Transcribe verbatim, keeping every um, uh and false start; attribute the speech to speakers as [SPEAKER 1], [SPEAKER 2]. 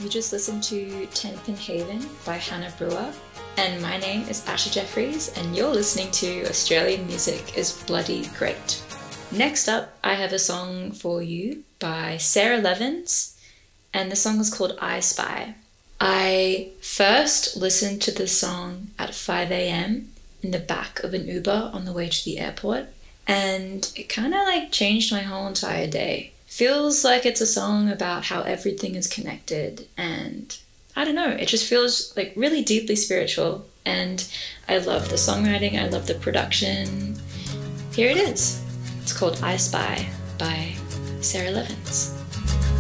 [SPEAKER 1] You just listened to Tenpin Haven by Hannah Brewer, and my name is Asha Jeffries, and you're listening to Australian Music is Bloody Great. Next up, I have a song for you by Sara Levins, and the song is called I Spy. I first listened to this song at five a m in the back of an Uber on the way to the airport, and it kind of like changed my whole entire day. Feels like it's a song about how everything is connected, and I don't know, it just feels like really deeply spiritual, and I love the songwriting, I love the production. Here it is. It's called I Spy by Sara Levins.